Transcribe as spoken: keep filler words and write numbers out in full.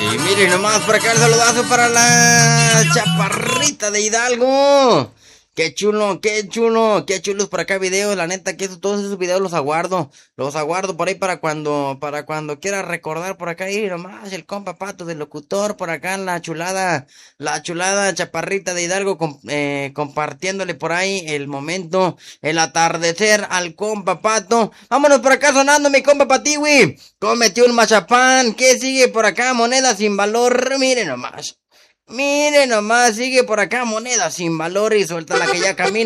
Y miren nomás por acá el saludazo para la chaparrita de Hidalgo. Qué chulo, qué chulo, qué chulos por acá videos, la neta que eso, todos esos videos los aguardo, los aguardo por ahí para cuando, para cuando quiera recordar por acá, y nomás el compa Pato del locutor por acá, la chulada, la chulada chaparrita de Hidalgo, com, eh, compartiéndole por ahí el momento, el atardecer al compa Pato. Vámonos por acá sonando mi compa Patiwi, cómete un mazapán, ¿qué sigue por acá? Moneda sin valor, miren nomás. Miren nomás, sigue por acá moneda sin valor y suelta la que ya camina.